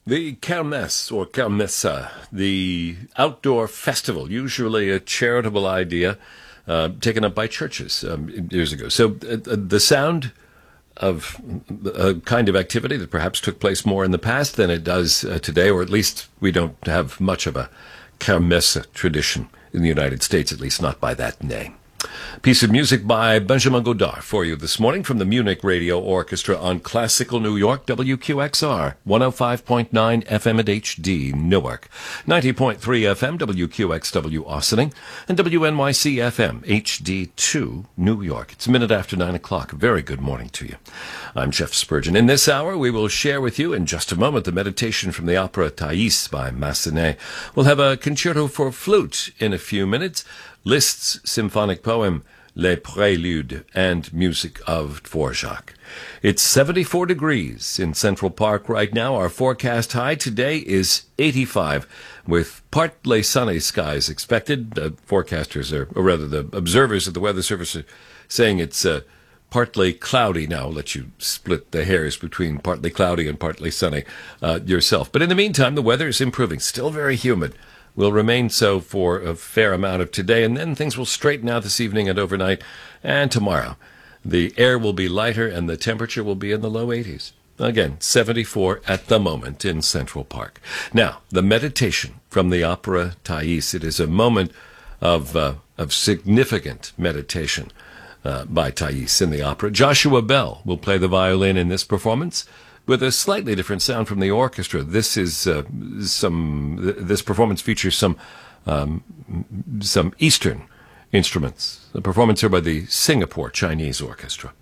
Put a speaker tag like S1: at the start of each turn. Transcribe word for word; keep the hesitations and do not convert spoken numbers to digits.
S1: The Kermesse, or Kermessa, the outdoor festival, usually a charitable idea uh, taken up by churches um, years ago. So uh, the sound of a kind of activity that perhaps took place more in the past than it does uh, today, or at least we don't have much of a Kermesse tradition in the United States, at least not by that name. Piece of music by Benjamin Godard for you this morning from the Munich Radio Orchestra on Classical New York, W Q X R, one oh five point nine F M at H D, Newark, ninety point three F M, W Q X W, Austining, and W N Y C F M, H D two, New York. It's a minute after nine o'clock. Very good morning to you. I'm Jeff Spurgeon. In this hour, we will share with you in just a moment the meditation from the opera Thais by Massenet. We'll have a concerto for flute in a few minutes, Liszt's symphonic poem, Les Préludes, and music of Dvorak. It's seventy-four degrees in Central Park right now. Our forecast high today is eighty-five, with partly sunny skies expected. The forecasters, are, or rather the observers of the Weather Service, are saying it's uh, partly cloudy now. I'll let you split the hairs between partly cloudy and partly sunny uh, yourself. But in the meantime, the weather is improving. Still very humid. Will remain so for a fair amount of today, and then things will straighten out this evening and overnight and tomorrow. The air will be lighter, and the temperature will be in the low eighties. Again, seventy-four at the moment in Central Park. Now, the meditation from the opera Thais. It is a moment of uh, of significant meditation uh, by Thais in the opera. Joshua Bell will play the violin in this performance, with a slightly different sound from the orchestra. This is uh, some. This performance features some um, some Eastern instruments. The performance here by the Singapore Chinese Orchestra.